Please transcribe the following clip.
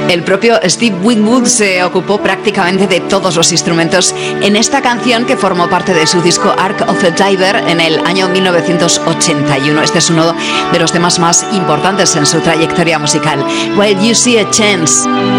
El propio Steve Winwood se ocupó prácticamente de todos los instrumentos en esta canción que formó parte de su disco Ark of the Diver en el año 1981. Este es uno de los temas más importantes en su trayectoria musical. While You See a Chance.